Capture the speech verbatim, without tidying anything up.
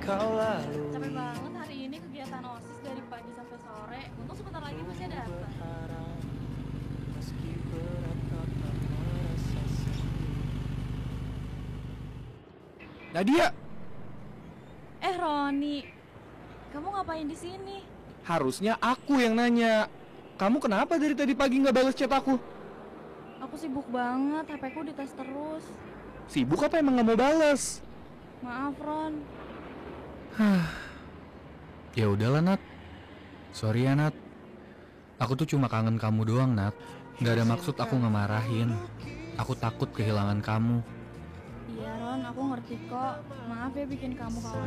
Capek banget hari ini kegiatan OSIS dari pagi sampai sore. Untung sebentar lagi masih datang. Nadia, Eh Roni, kamu ngapain di sini? harusnya aku yang nanya. Kamu kenapa dari tadi pagi nggak balas chat aku? Aku sibuk banget, H P ku dites terus. Sibuk apa emang nggak mau balas? Maaf Ron. Ya udahlah Nat. Sorry ya Nat. Aku tuh cuma kangen kamu doang Nat. Gak ada maksud aku ngemarahin. Aku takut kehilangan kamu. Iya Ron, aku ngerti kok. Maaf ya bikin kamu khawatir.